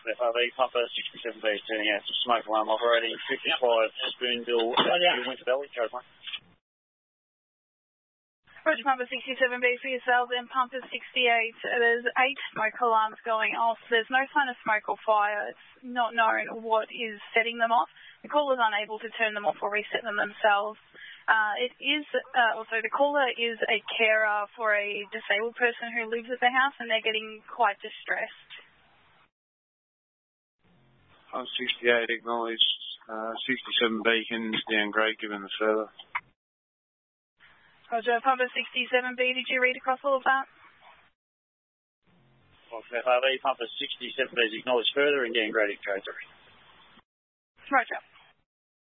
FRV, Papa 67B turning out to smoke alarm operating 55 Spoonbill, Winterbell, code 1. Roger, Papa 67B for yourselves and Pumper 68. There's 8 smoke alarms going off. There's no sign of smoke or fire. It's not known what is setting them off. The caller's unable to turn them off or reset them themselves. The caller is a carer for a disabled person who lives at the house, and they're getting quite distressed. I'm 68, acknowledged. 67 Beacons, downgrade given the further. Roger, Papa 67B, did you read across all of that? FRV, Papa 67B is acknowledged further and downgraded code 3. Roger.